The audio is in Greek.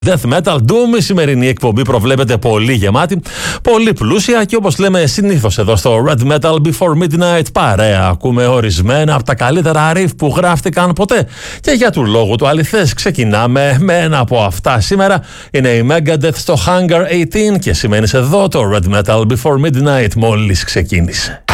Death Metal Doom. Η σημερινή εκπομπή προβλέπεται πολύ γεμάτη, πολύ πλούσια και όπως λέμε συνήθως εδώ στο Red Metal Before Midnight παρέα ακούμε ορισμένα από τα καλύτερα riff που γράφτηκαν ποτέ. Και για του λόγου του αληθές ξεκινάμε με ένα από αυτά. Σήμερα είναι η Megadeth στο Hangar 18 και σημαίνεις εδώ το Red Metal Before Midnight μόλις ξεκίνησε.